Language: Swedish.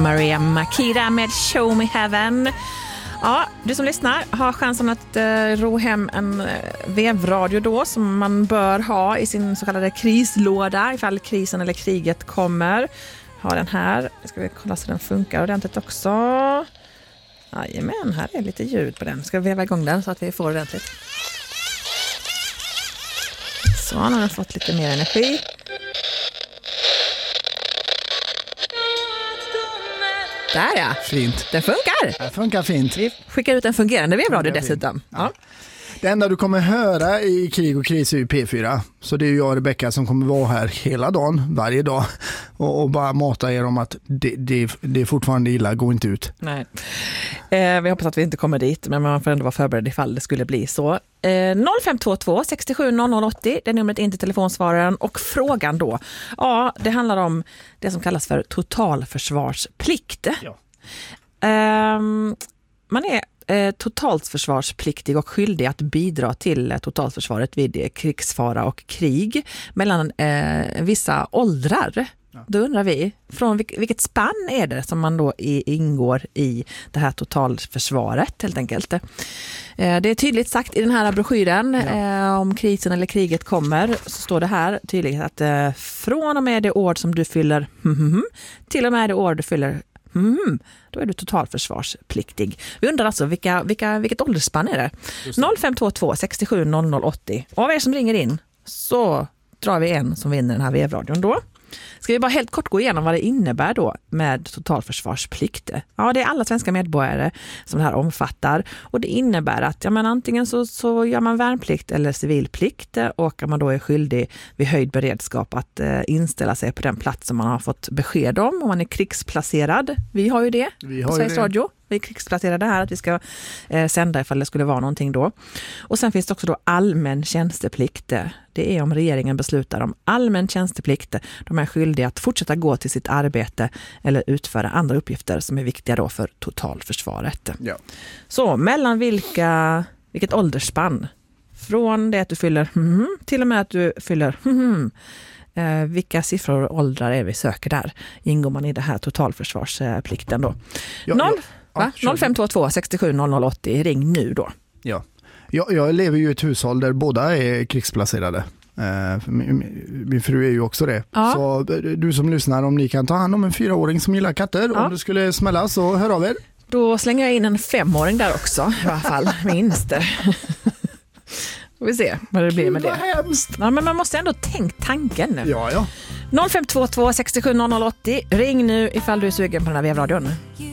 Maria Makida med Show Me Heaven. Ja, du som lyssnar har chansen att ro hem en vevradio då som man bör ha i sin så kallade krislåda ifall krisen eller kriget kommer. Ha den här. Ska vi kolla så den funkar ordentligt också. Jajamän, här är lite ljud på den. Ska vi veva igång den så att vi får ordentligt. Så, nu har den fått lite mer energi. Där ja. Fint. Den funkar. Det funkar fint. Vi skickar ut en fungerande vevradio dessutom. Ja. Det enda du kommer höra i krig och kris är ju P4. Så det är jag och Rebecka som kommer vara här hela dagen, varje dag. Och bara mata er om att det är fortfarande illa, gå inte ut. Nej. Vi hoppas att vi inte kommer dit, men man får ändå vara förberedd ifall det skulle bli så. 0522 67 00 80, det är numret in till telefonsvararen. Och frågan då, ja, det handlar om det som kallas för totalförsvarsplikt. Ja. Man är totalförsvarspliktig och skyldig att bidra till totalförsvaret vid krigsfara och krig mellan vissa åldrar. Ja. Då undrar vi, från vilket spann är det som man då ingår i det här totalförsvaret helt enkelt? Det är tydligt sagt i den här broschyren om krisen eller kriget kommer, så står det här tydligt att från och med det år som du fyller till och med det år du fyller då är du totalförsvarspliktig. Vi undrar alltså vilket åldersspann är det? 0522 67 00 80. Och av er som ringer in så drar vi en som vinner den här vevradion då. Ska vi bara helt kort gå igenom vad det innebär då med totalförsvarsplikt? Ja, det är alla svenska medborgare som det här omfattar. Och det innebär att antingen så gör man värnplikt eller civilplikt och man då är skyldig vid höjd beredskap att inställa sig på den plats som man har fått besked om man är krigsplacerad. Vi har ju det på Sveriges Radio. Vi är krigsplacerade här att vi ska sända ifall det skulle vara någonting då. Och sen finns det också då allmän tjänsteplikt. Det är om regeringen beslutar om allmän tjänsteplikt. De är skyldiga att fortsätta gå till sitt arbete eller utföra andra uppgifter som är viktiga då för totalförsvaret. Ja. Så mellan vilket åldersspann? Från det att du fyller till och med att du fyller vilka siffror och åldrar är vi söker där? Ingår man i det här totalförsvarsplikten då? 0522 67 00 80, ring nu då. Ja. Jag lever ju i ett hushåll där båda är krigsplacerade. Min fru är ju också det. Ja. Så du som lyssnar, om ni kan ta hand om en 4-åring som gillar katter, om det skulle smälla så hör av er. Då slänger jag in en 5-åring där också, i alla fall, minst. Får vi se vad det blir med det. Hemskt. Ja, men man måste ändå tänka tanken nu. Ja. 0522 67 00 80, ring nu ifall du är sugen på den här vevradion.